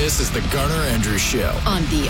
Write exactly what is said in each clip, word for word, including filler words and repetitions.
This is the Garner Andrews Show on the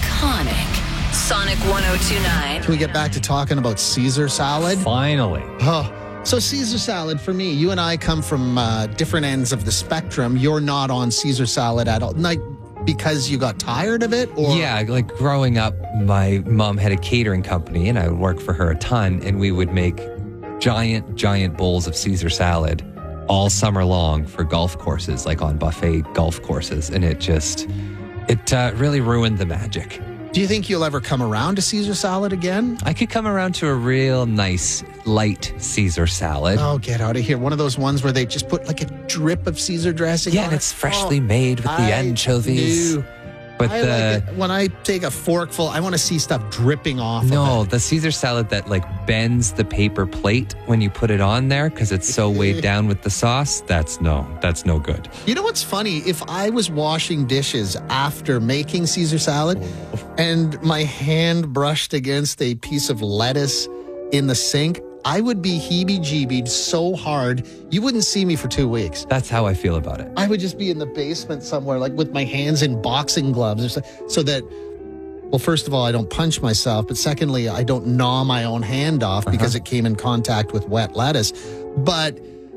iconic Sonic one oh two point nine. Can we get back to talking about Caesar salad? Finally. Oh, so Caesar salad for me, you and I come from uh, different ends of the spectrum. You're not on Caesar salad at all. Like, because you got tired of it? Or Yeah, like growing up, my mom had a catering company and I would work for her a ton, and we would make giant, giant bowls of Caesar salad all summer long for golf courses, like on buffet golf courses. And it just, it uh, really ruined the magic. Do you think you'll ever come around to Caesar salad again? I could come around to a real nice, light Caesar salad. Oh, get out of here. One of those ones where they just put like a drip of Caesar dressing Yeah, on and it. it's freshly Oh, made with the I anchovies. do. But I the like it. When I take a forkful, I want to see stuff dripping off no, of it. the Caesar salad that like bends the paper plate when you put it on there because it's so weighed down with the sauce. That's no, that's no good. You know what's funny? If I was washing dishes after making Caesar salad Oh. and my hand brushed against a piece of lettuce in the sink, I would be heebie-jeebied so hard, you wouldn't see me for two weeks. That's how I feel about it. I would just be in the basement somewhere, like with my hands in boxing gloves, or so, so that, well, first of all, I don't punch myself, but secondly, I don't gnaw my own hand off because it came in contact with wet lettuce. But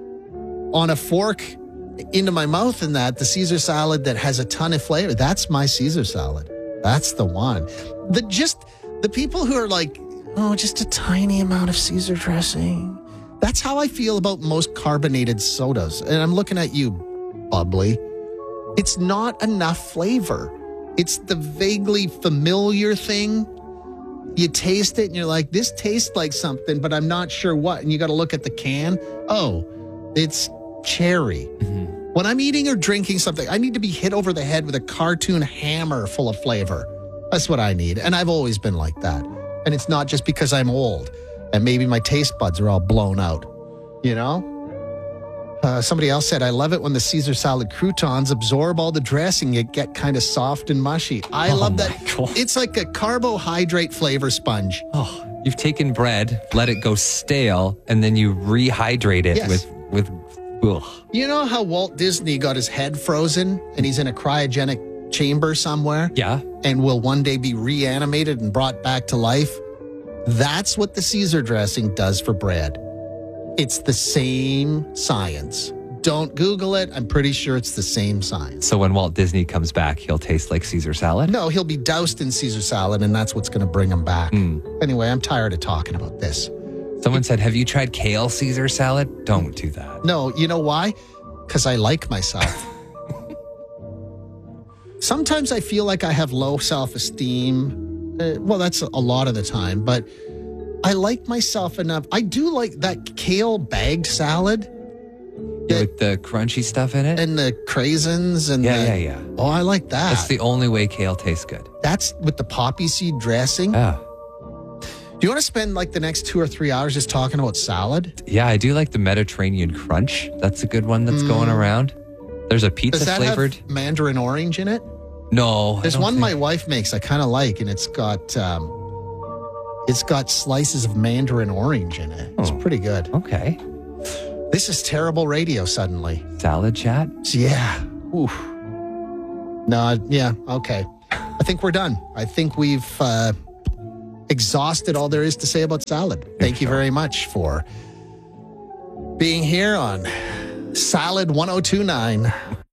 on a fork into my mouth and that, the Caesar salad that has a ton of flavor, that's my Caesar salad. That's the one. The just the people who are like, oh, just a tiny amount of Caesar dressing. That's how I feel about most carbonated sodas. And I'm looking at you, Bubbly. It's not enough flavor. It's the vaguely familiar thing. You taste it and you're like, this tastes like something, but I'm not sure what. And you got to look at the can. Oh, it's cherry. Mm-hmm. When I'm eating or drinking something, I need to be hit over the head with a cartoon hammer full of flavor. That's what I need. And I've always been like that. And it's not just because I'm old and maybe my taste buds are all blown out, you know? Uh, somebody else said, I love it when the Caesar salad croutons absorb all the dressing. You get kind of soft and mushy. I Oh love my that. God. It's like a carbohydrate flavor sponge. Oh, you've taken bread, let it go stale, and then you rehydrate it Yes. with with. Ugh. You know how Walt Disney got his head frozen and he's in a cryogenic chamber somewhere? Yeah. And will one day be reanimated and brought back to life? That's what the Caesar dressing does for bread. It's the same science. Don't Google it. I'm pretty sure it's the same science. So when Walt Disney comes back, he'll taste like Caesar salad? No, he'll be doused in Caesar salad, and that's what's going to bring him back. Anyway, I'm tired of talking about this. Someone said, have you tried kale Caesar salad? Don't do that. No, you know why? Because I like myself. Sometimes I feel like I have low self-esteem. Uh, well, that's a lot of the time, but I like myself enough. I do like that kale bagged salad Yeah, with the crunchy stuff in it? and the craisins and Yeah, the, yeah, yeah. Oh, I like that. That's the only way kale tastes good. That's with the poppy seed dressing. Yeah. Do you want to spend like the next two or three hours just talking about salad? Yeah, I do like the Mediterranean crunch. That's a good one that's going around. There's a pizza Does that flavored. have mandarin orange in it? No. I There's don't one think- my wife makes I kind of like, and it's got um, it's got slices of mandarin orange in it. It's Oh. pretty good. Okay. This is terrible radio suddenly. Salad chat? Yeah. Oof. No, yeah, okay. I think we're done. I think we've uh, exhausted all there is to say about salad. Thank you very much for being here on Salad one oh two point nine.